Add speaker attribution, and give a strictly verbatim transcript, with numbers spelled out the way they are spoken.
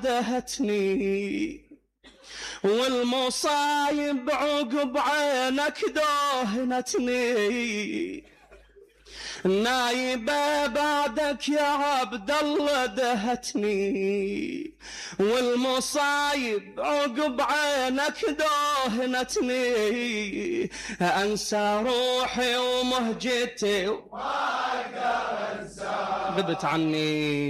Speaker 1: دهتني والمصايب عقب عينك دهنتني، نايبة بعدك يا عبد الله دهتني والمصايب عقب عينك دهنتني، أنسى روحي ومهجتي وما أقدر أنسى غبت عني.